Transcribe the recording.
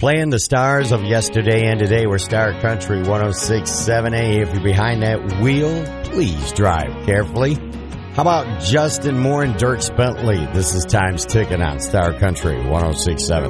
Playing the stars of yesterday and today. We're Star Country 106.7 A. If you're behind that wheel, please drive carefully. How about Justin Moore and Dirk Bentley? This is Time's Ticking on Star Country 106.7.